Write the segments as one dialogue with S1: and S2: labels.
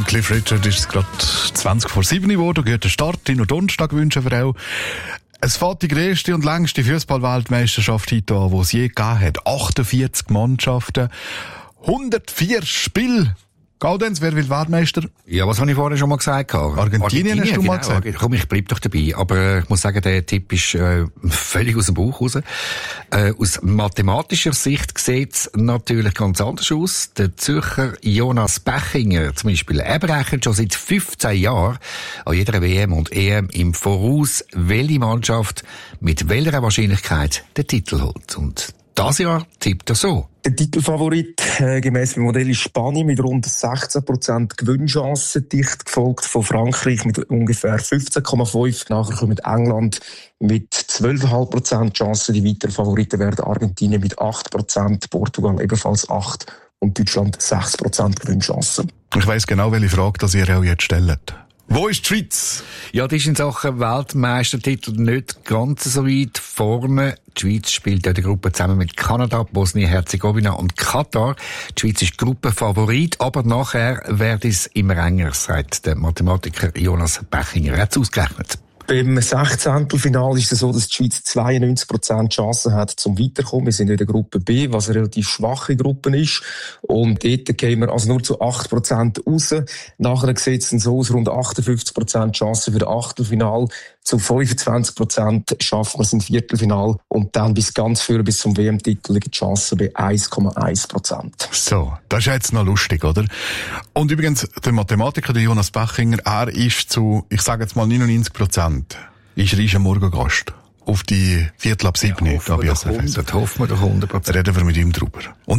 S1: Cliff Richard ist es gerade 20 vor 7 geworden. Guten Start in den Donnerstag wünschen wir auch. Es fährt die grösste und längste Fußball-Weltmeisterschaft heute an, die es je gegeben hat. 48 Mannschaften, 104 Spiele. Gaudenz, wer will Weltmeister?
S2: Ja, was habe ich vorher schon mal gesagt?
S1: Argentinien hast du mal gesagt.
S2: Komm, ich bleib doch dabei. Aber ich muss sagen, der Tipp ist völlig aus dem Bauch raus. Aus mathematischer Sicht sieht's natürlich ganz anders aus. Der Zürcher Jonas Bechinger zum Beispiel, er berechnet schon seit 15 Jahren an jeder WM und EM im Voraus, welche Mannschaft mit welcher Wahrscheinlichkeit den Titel holt. Und das Jahr tippt er so.
S3: Der Titelfavorit gemäss dem Modell ist Spanien mit rund 16% Gewinnchancen, dicht gefolgt von Frankreich mit ungefähr 15,5%. Nachher kommt England mit 12,5% Chancen. Die weiteren Favoriten werden Argentinien mit 8%, Portugal ebenfalls 8% und Deutschland 6% Gewinnchancen.
S1: Ich weiss genau, welche Frage das ihr auch jetzt stellt. Wo ist die Schweiz?
S2: Ja, die ist in Sachen Weltmeistertitel nicht ganz so weit vorne. Die Schweiz spielt in der Gruppe zusammen mit Kanada, Bosnien-Herzegowina und Katar. Die Schweiz ist Gruppenfavorit, aber nachher wird es immer enger, sagt der Mathematiker Jonas Bechinger. Er hat es ausgerechnet.
S3: Beim 16. ist es so, dass die Schweiz 92% Chancen hat, zum Weiterkommen. Wir sind in der Gruppe B, was eine relativ schwache Gruppe ist. Und dort gehen wir also nur zu 8% raus. Nachher sieht es dann so aus, rund 58% Chancen für das Achtelfinal. Zu 25% schaffen wir es im Viertelfinal. Und dann bis ganz früh, bis zum WM-Titel, liegen die Chancen bei 1,1%.
S1: So, das ist jetzt noch lustig, oder? Und übrigens, der Mathematiker, der Jonas Bechinger, er ist zu, ich sage jetzt mal 99%, ist Riesen Morgengast. Auf die 6:15.
S2: Ja, hoffen wir doch 100%.
S1: Reden wir mit ihm drüber. Und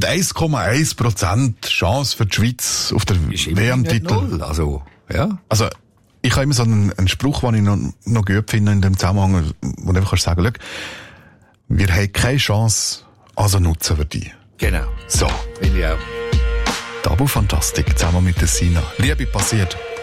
S1: 1,1% Chance für die Schweiz auf der WM-Titel.
S2: Also, ja.
S1: Also, ich habe immer so einen Spruch, den ich noch gut finde in dem Zusammenhang, wo du einfach sagen kannst, wir haben keine Chance, also nutzen wir die.
S2: Genau.
S1: So.
S2: Will ich auch.
S1: Tabu Fantastik zusammen mit der Sina. Liebe passiert.